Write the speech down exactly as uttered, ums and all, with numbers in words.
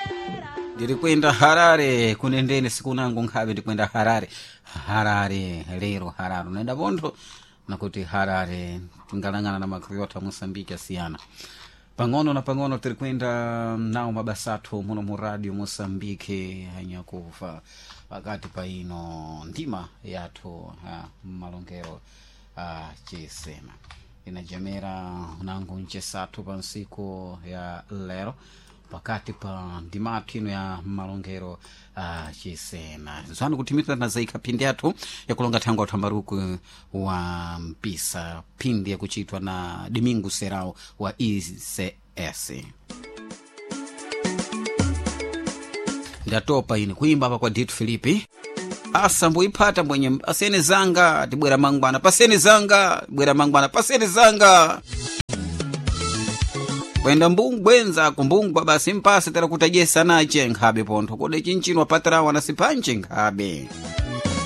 Ndirikwenda Harare kunendene siku nangu nkhabe ndikwenda Harare Harare lero Harare nenda bontho nakuti Harare tingalangana na makriota Mozambique asiyana pang'ono na pang'ono tirikwenda nao mabasathu muno mu radio Mozambique hanyakufa wakati paino ndima yathu malongero a chisema inajamera nangu nchesathu pansiku ya lero pakati pa ndimatu ino ya malongero uh, chisena zanu kutimika na zaika pindi yatu ya kulonga tangu wa tambaruku wa mpisa pindi ya kuchitwa na Domingo Serao wa I C S. Ndatopa ini kuimba hapa kwa Dito Filipi asambu ipata mwenye paseni zanga tibwera mangwana paseni zanga bwera mangwana paseni zanga kwenda mbungwenza kumbungwa basi mpase tera kutajesa nache nkhabe pontho kode chinchinwa patara wana sipanche nkhabe